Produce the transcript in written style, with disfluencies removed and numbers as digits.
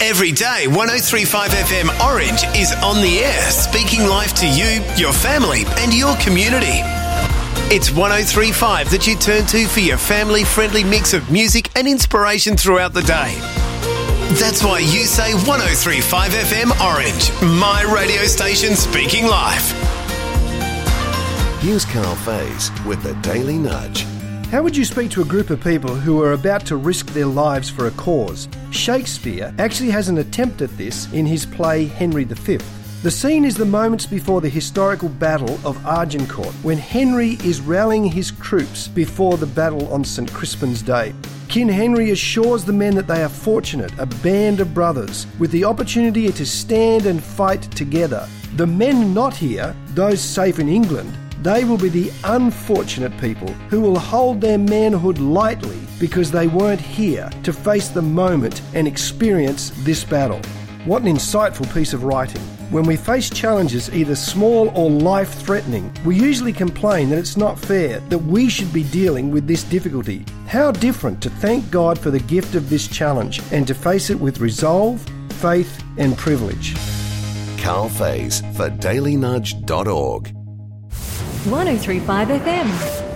Every day, 103.5 FM Orange is on the air, speaking life to you, your family and your community. It's 103.5 that you turn to for your family-friendly mix of music and inspiration throughout the day. That's why you say 103.5 FM Orange, my radio station speaking life. Here's Carl Faze with the Daily Nudge. How would you speak to a group of people who are about to risk their lives for a cause? Shakespeare actually has an attempt at this in his play Henry V. The scene is the moments before the historical Battle of Agincourt, when Henry is rallying his troops before the battle on St. Crispin's Day. King Henry assures the men that they are fortunate, a band of brothers, with the opportunity to stand and fight together. The men not here, those safe in England, they will be the unfortunate people who will hold their manhood lightly because they weren't here to face the moment and experience this battle. What an insightful piece of writing. When we face challenges either small or life-threatening, we usually complain that it's not fair, that we should be dealing with this difficulty. How different to thank God for the gift of this challenge and to face it with resolve, faith and privilege. Carl Faze for dailynudge.org. 103.5 FM.